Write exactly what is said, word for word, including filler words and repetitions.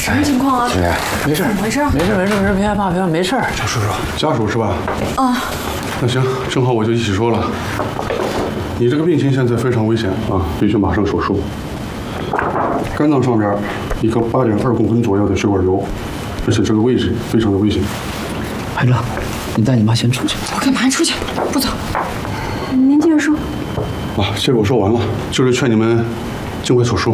什么情况啊？ 姐，没事， 怎么回事？ 没事，没事，没事，别害怕，别害怕，没事。 赵叔叔，家属是吧？ 啊。 那行，正好我就一起说了。你这个病情现在非常危险啊，必须马上手术。肝脏上边一个八点二公分左右的血管瘤，而且这个位置非常的危险。 排长，你带你妈先出去。 我干嘛出去？不走。您接着说。 啊，这个我说完了，就是劝你们尽快手术。